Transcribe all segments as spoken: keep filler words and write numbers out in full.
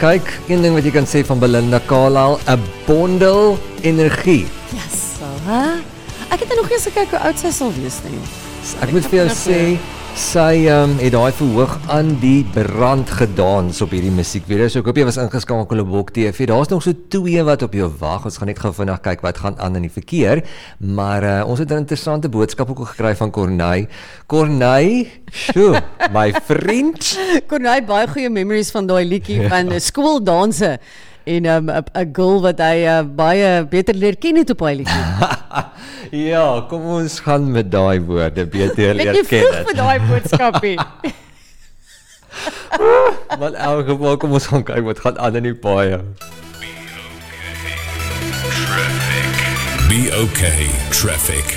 kyk, een ding wat jy kan sê van Belinda Carlisle, 'n bondel energie. Ja, so, hè? Ek het nog eens gekyk hoe oud sy sal wees nie. Ek moet vir jou sê, sy um, het daai verhoog aan die brand gedans op hierdie musiekvideo. So ek hoop jy was ingeskakel op Bok T V. Daar's nog so twee wat op jou wag. Ons gaan net gou vinnig kyk wat gaan aan in die verkeer. Maar uh, ons het 'n interessante boodskap ook gekry van Corneille. Corneille, sjoe, my vriend. Corneille, baie goeie memories van daai liedjie van ja. skooldanse. En 'n um, girl wat hy uh, baie beter leer ken het op hy liedjie. Ja, kom ons gaan met daai woorde beter leer ken. Ek vroeg vir daai boodskapie. Maar in elk geval, kom ons gaan kyk wat gaan aan in die paaie. Be okay, traffic.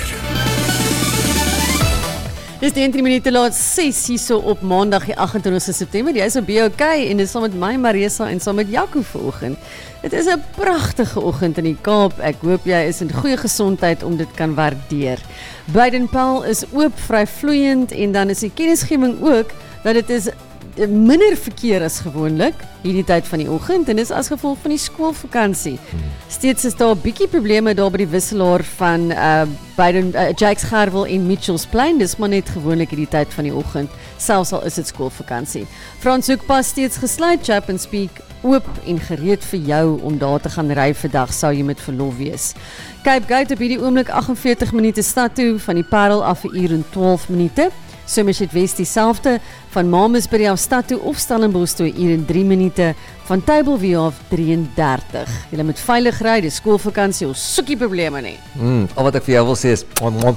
Dis die drie minute laat ses hierso op Maandag die agt en twintigste September. Jy is op Be okay en dis saam met my Marisa en saam met Jaco vanoggend. Dit is 'n pragtige oggend in die Kaap. Ek hoop jy is in goeie gesondheid om dit kan waardeer. Baden-Powell is oop, vryvloeiend en dan is die kennisgewing ook dat dit is minder verkeer as gewoonlik hierdie tyd van die oggend en dis as gevolg van die skoolvakansie. Steeds is daar 'n bietjie probleme daar by die wisselaar van uh, Baden uh, Jakes Gerwel en Mitchells Plain. Dis maar net gewoonlik hierdie tyd van die oggend, selfs al is dit skoolvakansie. Franshoekpas steeds gesluit, Chapman Peak oop en gereed vir jou om daar te gaan ry vandag sou jy met verlof wees. Cape Gate op hierdie oomblik agt en veertig minute stad toe, van die Parel af 'n uur en twaalf minute. Somerset West dieselfde, van Mamasbury af stad toe of Stellenbosch toe een uur en drie minute, van Tableview af drie en dertig. Julle moet veilig ry, dis skoolvakansie, ons soek nie probleme nie. Mm, al wat ek vir jou wil sê is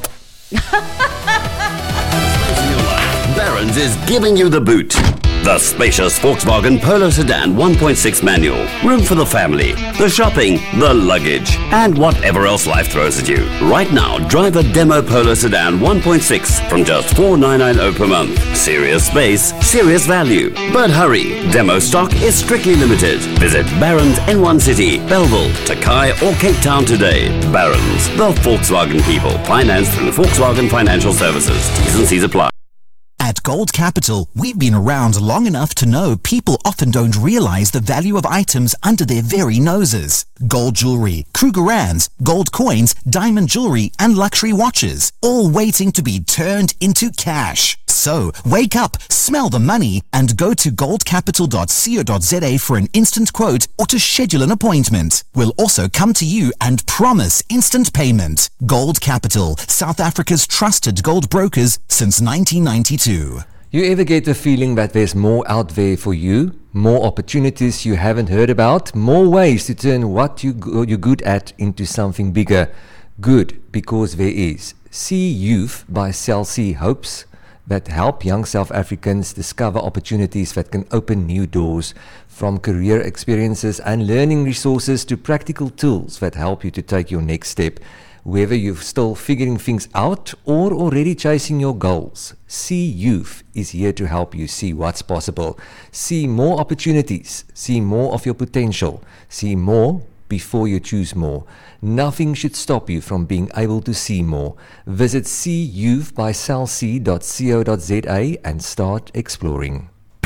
Barron's is giving you the boot. The spacious Volkswagen Polo Sedan one point six manual. Room for the family, the shopping, the luggage, and whatever else life throws at you. Right now, drive a demo Polo Sedan one point six from just four thousand nine hundred ninety-nine dollars per month. Serious space, serious value. But hurry, demo stock is strictly limited. Visit Barron's N one City, Belleville, Takai or Cape Town today. Barron's, the Volkswagen people. Financed through Volkswagen Financial Services. T's and C's apply. At Gold Capital, we've been around long enough to know people often don't realize the value of items under their very noses. Gold jewelry, Krugerrands, gold coins, diamond jewelry, and luxury watches, all waiting to be turned into cash. So, wake up, smell the money, and go to gold capital dot co dot za for an instant quote or to schedule an appointment. We'll also come to you and promise instant payment. Gold Capital, South Africa's trusted gold brokers since nineteen ninety-two. You ever get the feeling that there's more out there for you? More opportunities you haven't heard about? More ways to turn what you, you're good at into something bigger? Good, because there is. See Youth by Cell C hopes that help young South Africans discover opportunities that can open new doors, from career experiences and learning resources to practical tools that help you to take your next step. Whether you're still figuring things out or already chasing your goals, See Youth is here to help you see what's possible. See more opportunities. See more of your potential. See more before you choose more. Nothing should stop you from being able to see more. Visit see youth by cell c dot co dot za and start exploring.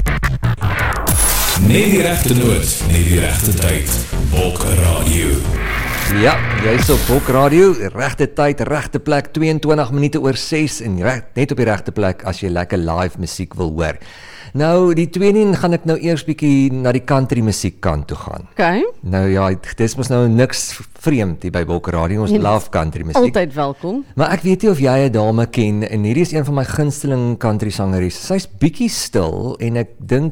Net die regte noot, net die regte tyd. Bok Radio. Ja, jy is op Bok Radio, regte tyd, regte plek, tweeëntwintig minute oor ses en recht, net op die regte plek as jy lekker live musiek wil hoor. Nou, die tweede gaan ek nou eers bietjie na die country musiek kant toe gaan. Okay. Nou ja, dis mos nou niks vreemd hier by Bok Radio, ons love country musiek. Altyd welkom. Maar ek weet nie of jy 'n dame ken, en hierdie is een van my gunsteling country sangeres. Sy's bietjie stil, en ek dink